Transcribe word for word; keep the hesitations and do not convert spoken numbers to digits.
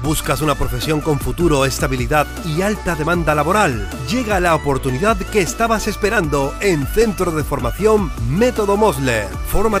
¿Buscas una profesión con futuro, estabilidad y alta demanda laboral? Llega la oportunidad que estabas esperando en Centro de Formación Método Mosler. Fórmate